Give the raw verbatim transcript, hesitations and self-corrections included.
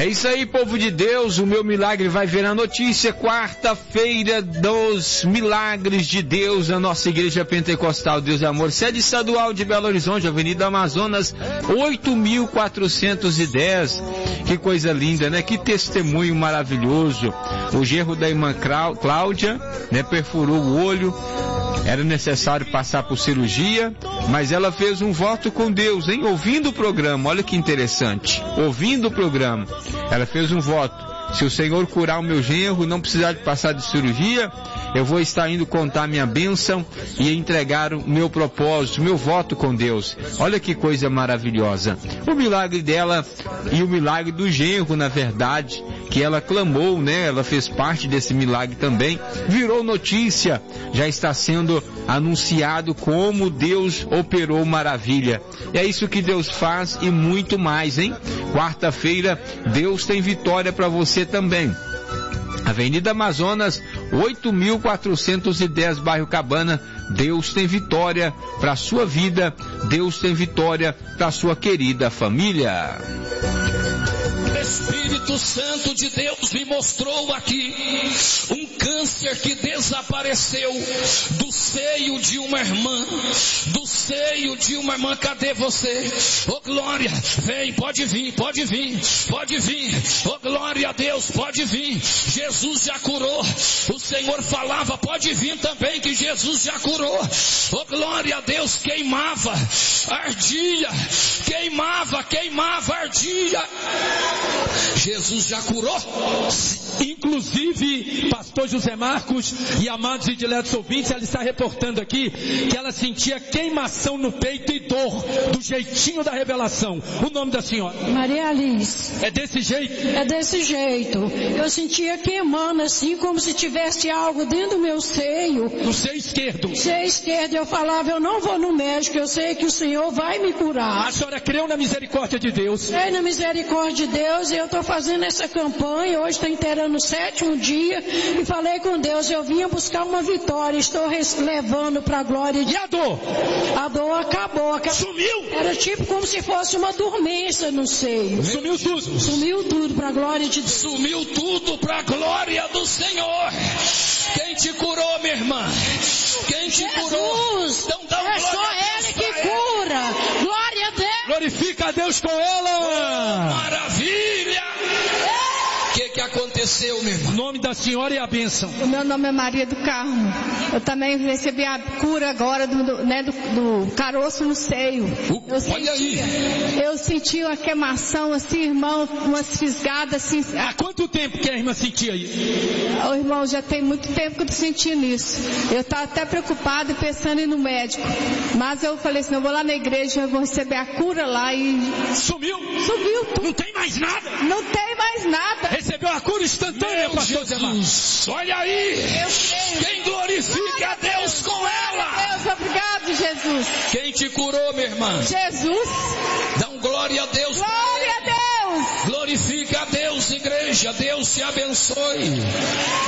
É isso aí, povo de Deus, o meu milagre vai virar notícia, quarta-feira dos milagres de Deus na nossa igreja pentecostal Deus e Amor, sede estadual de Belo Horizonte, Avenida Amazonas, oito mil quatrocentos e dez. Que coisa linda, né? Que testemunho maravilhoso. O genro da irmã Cláudia, né, perfurou o olho. Era necessário passar por cirurgia, mas ela fez um voto com Deus, hein? Ouvindo o programa, olha que interessante. Ouvindo o programa, ela fez um voto. Se o Senhor curar o meu genro, não precisar de passar de cirurgia, eu vou estar indo contar minha bênção e entregar o meu propósito, meu voto com Deus. Olha que coisa maravilhosa. O milagre dela e o milagre do genro, na verdade, que ela clamou, né? Ela fez parte desse milagre também. Virou notícia, já está sendo anunciado como Deus operou maravilha. É isso que Deus faz e muito mais, hein? Quarta-feira, Deus tem vitória para você também. Avenida Amazonas, oito mil quatrocentos e dez, bairro Cabana. Deus tem vitória para a sua vida. Deus tem vitória para a sua querida família. Espírito Santo de Deus me mostrou aqui um câncer que desapareceu do seio de uma irmã, do seio de uma irmã. Cadê você? Ô glória, vem, pode vir, pode vir, pode vir. Ô glória a Deus, pode vir. Jesus já curou. O Senhor falava, pode vir também, que Jesus já curou. Ô glória a Deus, queimava, ardia, queimava, queimava, ardia. Jesus já curou. Inclusive, pastor José Marcos e amados e diletos ouvintes, ela está reportando aqui que ela sentia queimação no peito e dor, do jeitinho da revelação. O nome da senhora? Maria Alice. É desse jeito? É desse jeito. Eu sentia queimando assim, como se tivesse algo dentro do meu seio. No seio esquerdo? Seio esquerdo. Eu falava, eu não vou no médico, eu sei que o Senhor vai me curar. A senhora creu na misericórdia de Deus? Creio na misericórdia de Deus e eu estou fazendo essa campanha, hoje estou inteirando o sétimo dia e falei com Deus, eu vinha buscar uma vitória, estou levando para a glória de Deus. E a dor? A dor acabou, acabou. Sumiu? Era tipo como se fosse uma dormência no seio. Sumiu tudo? Sumiu tudo para a glória de Deus. Sumiu tudo para a glória do Senhor. Quem te curou, minha irmã? Quem te Jesus, curou? Então dá um é só Ele que cura. Glória a Deus. Glorifica a Deus com ela. Oh, maravilha. O que que aconteceu, meu irmão? O nome da senhora e a bênção. O meu nome é Maria do Carmo. Eu também recebi a cura agora do, do, né, do, do caroço no seio. Uh, eu olha senti, aí. Eu senti uma queimação assim, irmão, umas fisgadas assim. Há quanto tempo que a irmã sentia isso? Oh, irmão, já tem muito tempo que eu tô sentindo isso. Eu estava até preocupada e pensando em ir no médico. Mas eu falei assim, eu vou lá na igreja, eu vou receber a cura lá e... Sumiu? Sumiu tudo. Não tem mais nada? Não tem mais nada. Recebeu a cura instantânea, Meu pastor Jesus, olha aí. Quem glorifica a Deus com ela? Deus, obrigado, Jesus. Quem te curou, minha irmã? Jesus. Dá um glória a Deus. Glória a Deus. Glorifica a Deus, igreja. Deus te abençoe.